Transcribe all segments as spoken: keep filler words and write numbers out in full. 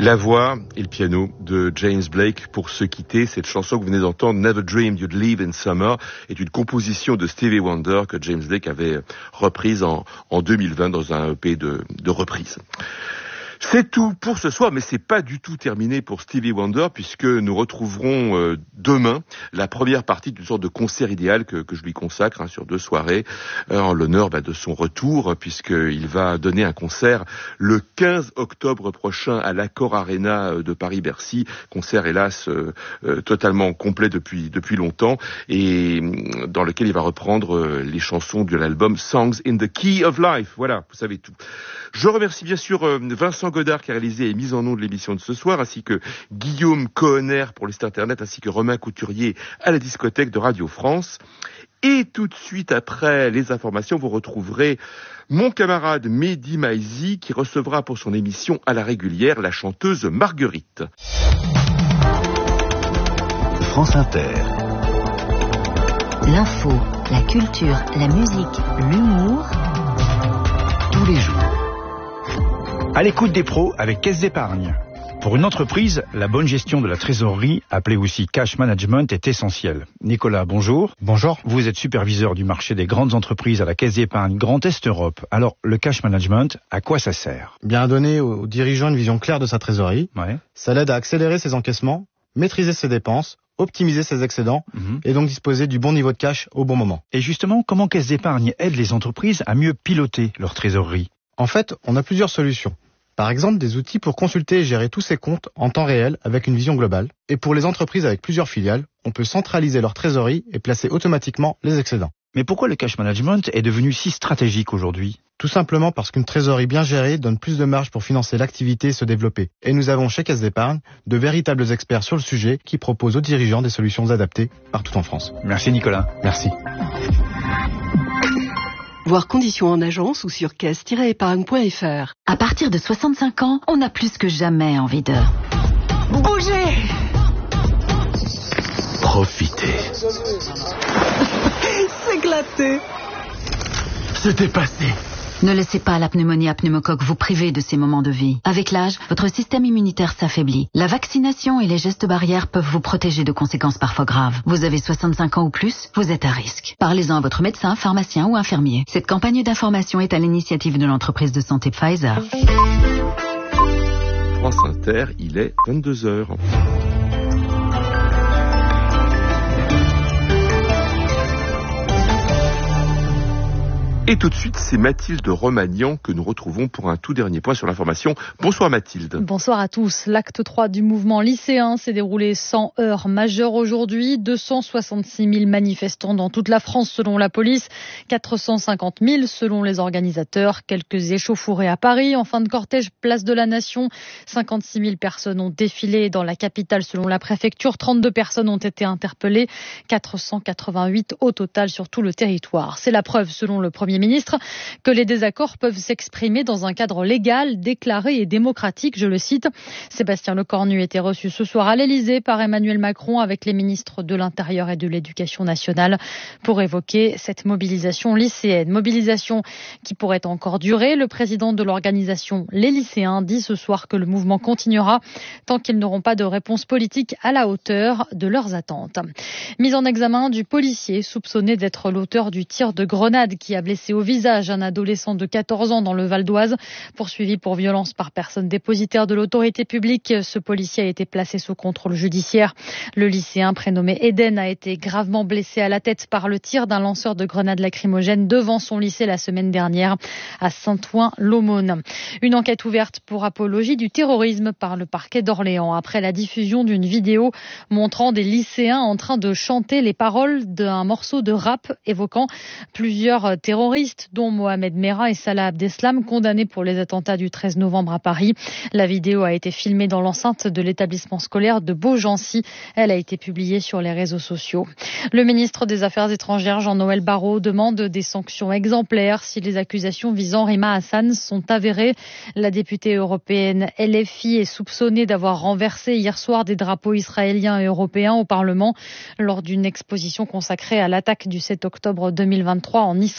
La voix et le piano de James Blake pour se quitter. Cette chanson que vous venez d'entendre, Never Dreamed You'd Leave in Summer, est une composition de Stevie Wonder que James Blake avait reprise en, en deux mille vingt dans un E P de, de reprise. C'est tout pour ce soir, mais c'est pas du tout terminé pour Stevie Wonder, puisque nous retrouverons euh, demain la première partie d'une sorte de concert idéal que, que je lui consacre hein, sur deux soirées, euh, en l'honneur bah, de son retour, puisqu'il va donner un concert le quinze octobre prochain à l'Accor Arena de Paris-Bercy, concert hélas euh, euh, totalement complet depuis depuis longtemps, et dans lequel il va reprendre euh, les chansons de l'album Songs in the Key of Life. Voilà, vous savez tout. Je remercie bien sûr euh, Vincent Godard qui a réalisé et mis en nom de l'émission de ce soir, ainsi que Guillaume Cohenner pour le site internet, ainsi que Romain Couturier à la discothèque de Radio France. Et tout de suite après les informations, vous retrouverez mon camarade Mehdi Maizi qui recevra pour son émission à la régulière la chanteuse Marguerite. France Inter. L'info, la culture, la musique, l'humour, tous les jours. À l'écoute des pros avec Caisse d'Épargne. Pour une entreprise, la bonne gestion de la trésorerie, appelée aussi cash management, est essentielle. Nicolas, bonjour. Bonjour. Vous êtes superviseur du marché des grandes entreprises à la Caisse d'Épargne Grand Est Europe. Alors, le cash management, à quoi ça sert ? Bien donner aux dirigeants une vision claire de sa trésorerie. Ouais. Ça l'aide à accélérer ses encaissements, maîtriser ses dépenses, optimiser ses excédents mmh. et donc disposer du bon niveau de cash au bon moment. Et justement, comment Caisse d'Épargne aide les entreprises à mieux piloter leur trésorerie ? En fait, on a plusieurs solutions. Par exemple, des outils pour consulter et gérer tous ses comptes en temps réel avec une vision globale. Et pour les entreprises avec plusieurs filiales, on peut centraliser leur trésorerie et placer automatiquement les excédents. Mais pourquoi le cash management est devenu si stratégique aujourd'hui ? Tout simplement parce qu'une trésorerie bien gérée donne plus de marge pour financer l'activité et se développer. Et nous avons chez Caisse d'Épargne de véritables experts sur le sujet qui proposent aux dirigeants des solutions adaptées partout en France. Merci Nicolas. Merci. Voir conditions en agence ou sur caisse tiret épargne point f r. À partir de soixante-cinq ans, on a plus que jamais envie de... Bouger. Profitez. S'éclater. Se dépasser. Ne laissez pas la pneumonie à pneumocoque vous priver de ces moments de vie. Avec l'âge, votre système immunitaire s'affaiblit. La vaccination et les gestes barrières peuvent vous protéger de conséquences parfois graves. Vous avez soixante-cinq ans ou plus, vous êtes à risque. Parlez-en à votre médecin, pharmacien ou infirmier. Cette campagne d'information est à l'initiative de l'entreprise de santé Pfizer. France Inter, il est vingt-deux heures. Et tout de suite, c'est Mathilde Romagnan que nous retrouvons pour un tout dernier point sur l'information. Bonsoir Mathilde. Bonsoir à tous. L'acte trois du mouvement lycéen s'est déroulé sans heurts majeurs aujourd'hui. deux cent soixante-six mille manifestants dans toute la France selon la police, quatre cent cinquante mille selon les organisateurs. Quelques échauffourées à Paris. En fin de cortège, place de la Nation, cinquante-six mille personnes ont défilé dans la capitale selon la préfecture. trente-deux personnes ont été interpellées, quatre cent quatre-vingt-huit au total sur tout le territoire. C'est la preuve selon le premier ministre que les désaccords peuvent s'exprimer dans un cadre légal, déclaré et démocratique, je le cite. Sébastien Lecornu était reçu ce soir à l'Élysée par Emmanuel Macron avec les ministres de l'Intérieur et de l'Éducation nationale pour évoquer cette mobilisation lycéenne. Mobilisation qui pourrait encore durer. Le président de l'organisation Les Lycéens dit ce soir que le mouvement continuera tant qu'ils n'auront pas de réponse politique à la hauteur de leurs attentes. Mise en examen du policier soupçonné d'être l'auteur du tir de grenade qui a blessé au visage un adolescent de quatorze ans dans le Val d'Oise. Poursuivi pour violence par personne dépositaire de l'autorité publique, ce policier a été placé sous contrôle judiciaire. Le lycéen prénommé Eden a été gravement blessé à la tête par le tir d'un lanceur de grenades lacrymogènes devant son lycée la semaine dernière à Saint-Ouen-l'Aumône. Une enquête ouverte pour apologie du terrorisme par le parquet d'Orléans après la diffusion d'une vidéo montrant des lycéens en train de chanter les paroles d'un morceau de rap évoquant plusieurs terroristes, dont Mohamed Merah et Salah Abdeslam, condamnés pour les attentats du treize novembre à Paris. La vidéo a été filmée dans l'enceinte de l'établissement scolaire de Beaugency. Elle a été publiée sur les réseaux sociaux. Le ministre des Affaires étrangères, Jean-Noël Barrot, demande des sanctions exemplaires si les accusations visant Rima Hassan sont avérées. La députée européenne L F I est soupçonnée d'avoir renversé hier soir des drapeaux israéliens et européens au Parlement lors d'une exposition consacrée à l'attaque du sept octobre deux mille vingt-trois en Israël.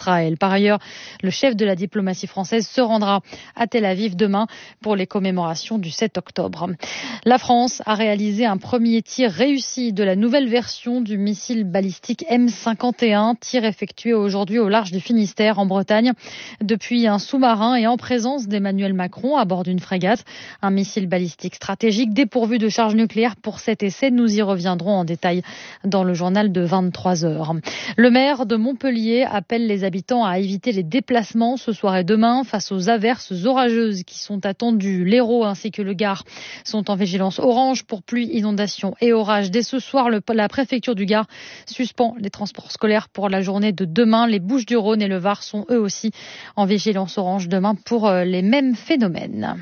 Par ailleurs, le chef de la diplomatie française se rendra à Tel Aviv demain pour les commémorations du sept octobre. La France a réalisé un premier tir réussi de la nouvelle version du missile balistique M cinquante et un, tir effectué aujourd'hui au large du Finistère en Bretagne depuis un sous-marin et en présence d'Emmanuel Macron à bord d'une frégate. Un missile balistique stratégique dépourvu de charge nucléaire pour cet essai. Nous y reviendrons en détail dans le journal de vingt-trois heures. Le maire de Montpellier appelle les habitants à éviter les déplacements ce soir et demain face aux averses orageuses qui sont attendues. L'Hérault ainsi que le Gard sont en vigilance orange pour pluie, inondation et orage. Dès ce soir, le, la préfecture du Gard suspend les transports scolaires pour la journée de demain. Les Bouches-du-Rhône et le Var sont eux aussi en vigilance orange demain pour les mêmes phénomènes.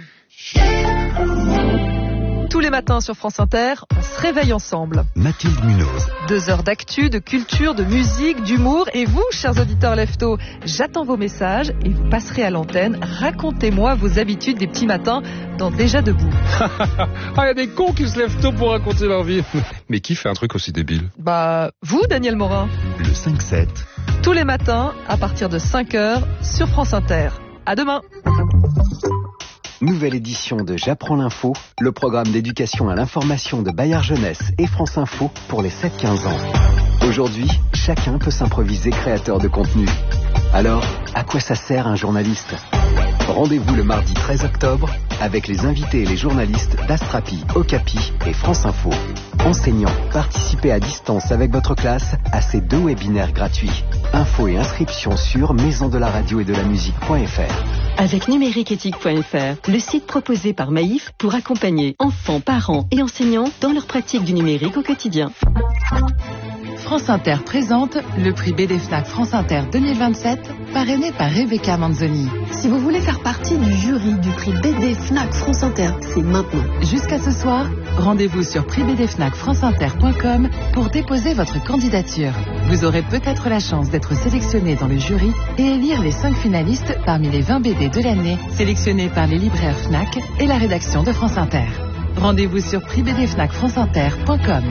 Tous les matins sur France Inter, on se réveille ensemble. Mathilde Munoz. Deux heures d'actu, de culture, de musique, d'humour. Et vous, chers auditeurs leftos, j'attends vos messages et vous passerez à l'antenne. Racontez-moi vos habitudes des petits matins dans Déjà Debout. Ah, il y a des cons qui se lèvent tôt pour raconter leur vie. Mais qui fait un truc aussi débile? Bah, vous, Daniel Morin. Le cinq sept. Tous les matins, à partir de cinq heures, sur France Inter. À demain. Nouvelle édition de J'apprends l'info, le programme d'éducation à l'information de Bayard Jeunesse et France Info pour les sept quinze ans. Aujourd'hui, chacun peut s'improviser créateur de contenu. Alors, à quoi ça sert un journaliste ? Rendez-vous le mardi treize octobre avec les invités et les journalistes d'Astrapi, Okapi et France Info. Enseignants, participez à distance avec votre classe à ces deux webinaires gratuits. Infos et inscriptions sur maison de la radio et de la musique point f r. Avec numériqueéthique point f r, le site proposé par Maïf pour accompagner enfants, parents et enseignants dans leur pratique du numérique au quotidien. France Inter présente le prix B D Fnac France Inter deux mille vingt-sept, parrainé par Rebecca Manzoni. Si vous voulez faire partie du jury du prix B D Fnac France Inter, c'est maintenant. Jusqu'à ce soir, rendez-vous sur prix b d fnac france inter point com pour déposer votre candidature. Vous aurez peut-être la chance d'être sélectionné dans le jury et élire les cinq finalistes parmi les vingt B D de l'année, sélectionnés par les libraires Fnac et la rédaction de France Inter. Rendez-vous sur prix b d fnac france inter point com.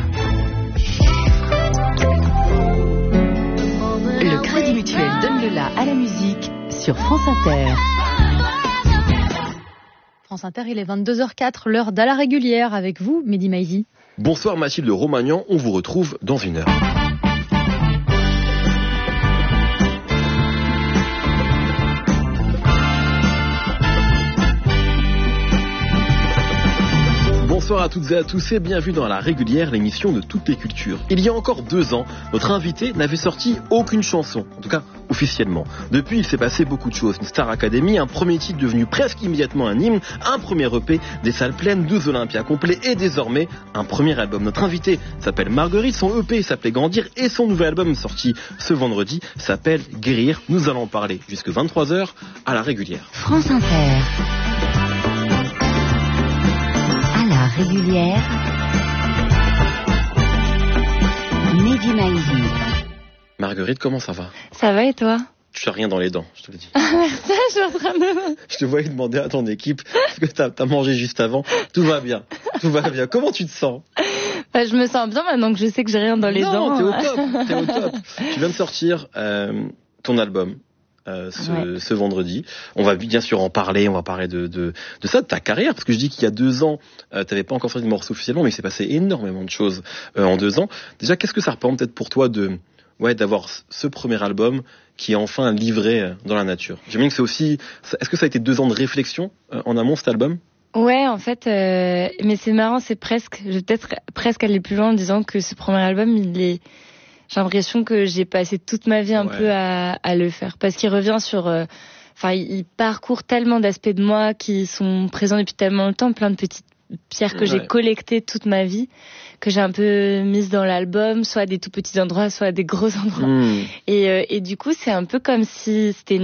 Le Crédit Mutuel donne le la à la musique sur France Inter. France Inter, il est vingt-deux heures quatre, l'heure d'à la régulière avec vous, Mehdi Maizi. Bonsoir Mathilde Romagnan, on vous retrouve dans une heure. Bonsoir à toutes et à tous et bienvenue dans La Régulière, l'émission de toutes les cultures. Il y a encore deux ans, notre invité n'avait sorti aucune chanson, en tout cas officiellement. Depuis, il s'est passé beaucoup de choses. Une Star Academy, un premier titre devenu presque immédiatement un hymne, un premier E P, des salles pleines, deux Olympias complets et désormais un premier album. Notre invité s'appelle Marguerite, son E P s'appelait Grandir et son nouvel album sorti ce vendredi s'appelle Guérir. Nous allons en parler jusqu'à vingt-trois heures à La Régulière. France Inter. La régulière, Mehdi Maizi. Marguerite, comment ça va? Ça va et toi? Tu n'as rien dans les dents, je te le dis. Ah merci, je suis en train de... Je te voyais demander à ton équipe, parce que t'as, t'as mangé juste avant. Tout va bien, tout va bien. Comment tu te sens? Bah, je me sens bien maintenant que je sais que j'ai rien dans les non, dents. Non, t'es au top, t'es au top. Tu viens de sortir euh, ton album. Euh, ce, ouais. ce vendredi. On va bien sûr en parler, on va parler de, de, de ça, de ta carrière, parce que je dis qu'il y a deux ans, euh, tu n'avais pas encore sorti de morceau officiellement, mais il s'est passé énormément de choses euh, en deux ans. Déjà, qu'est-ce que ça représente peut-être pour toi de, ouais, d'avoir ce premier album qui est enfin livré dans la nature? J'imagine que c'est aussi... Est-ce que ça a été deux ans de réflexion euh, en amont, cet album? Ouais, en fait, euh, mais c'est marrant, c'est presque... Je vais peut-être presque aller plus loin en disant que ce premier album, il est... J'ai l'impression que j'ai passé toute ma vie un ouais. peu à, à le faire. Parce qu'il revient sur... Enfin, euh, il parcourt tellement d'aspects de moi qui sont présents depuis tellement longtemps, plein de petites pierres que ouais. j'ai collectées toute ma vie, que j'ai un peu mises dans l'album, soit à des tout petits endroits, soit à des gros endroits. Mmh. Et, euh, et du coup, c'est un peu comme si c'était une